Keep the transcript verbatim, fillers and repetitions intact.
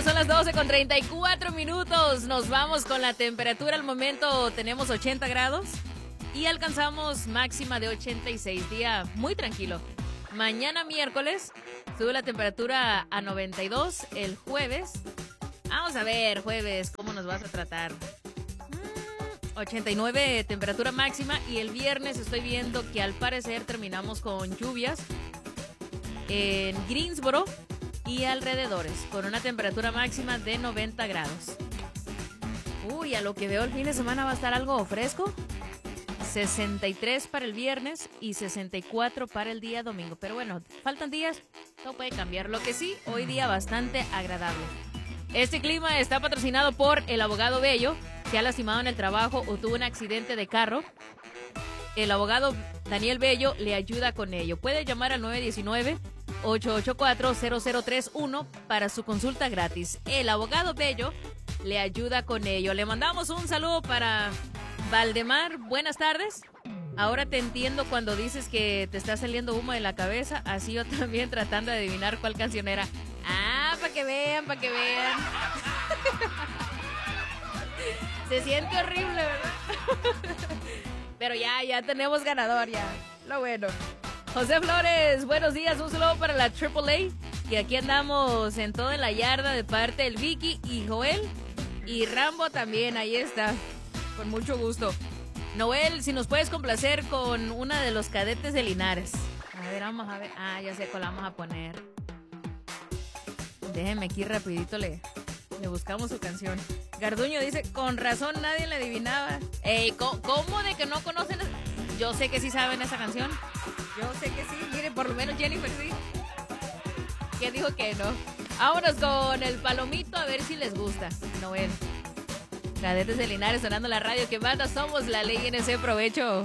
Ya son las doce con treinta y cuatro minutos. Nos vamos con la temperatura. Al momento tenemos ochenta grados y alcanzamos máxima de ochenta y seis. Día muy tranquilo. Mañana miércoles sube la temperatura a noventa y dos. El jueves, vamos a ver, jueves, ¿cómo nos vas a tratar? Mm, ochenta y nueve temperatura máxima. Y el viernes estoy viendo que al parecer terminamos con lluvias en Greensboro y alrededores, con una temperatura máxima de noventa grados. Uy, a lo que veo el fin de semana va a estar algo fresco. sesenta y tres para el viernes y sesenta y cuatro para el día domingo. Pero bueno, faltan días, todo puede cambiar. Lo que sí, hoy día bastante agradable. Este clima está patrocinado por el abogado Bello. Se ha lastimado en el trabajo o tuvo un accidente de carro. El abogado Daniel Bello le ayuda con ello. Puede llamar al nueve uno nueve, ocho ocho cuatro, cero cero tres uno para su consulta gratis. El abogado Bello le ayuda con ello. Le mandamos un saludo para Valdemar. Buenas tardes. Ahora te entiendo cuando dices que te está saliendo humo de la cabeza. Así yo también tratando de adivinar cuál canción era. Ah, para que vean, para que vean. Se siente horrible, ¿verdad? Pero ya, ya tenemos ganador, ya. Lo bueno. José Flores, buenos días. Un saludo para la triple A. Que aquí andamos en toda la yarda de parte del Vicky y Joel. Y Rambo también, ahí está. Con mucho gusto. Noel, si nos puedes complacer con una de los cadetes de Linares. A ver, vamos a ver. Ah, ya sé cuál vamos a poner. Déjenme aquí rapidito le, le buscamos su canción. Garduño dice, con razón nadie le adivinaba. Ey, ¿cómo, ¿cómo de que no conocen? Yo sé que sí saben esa canción. Yo sé que sí. Miren, por lo menos Jennifer sí. ¿Quién dijo que no? Vámonos con el palomito a ver si les gusta. Noel. Cadetes de Linares sonando la radio. Que banda somos, la ley en ese provecho.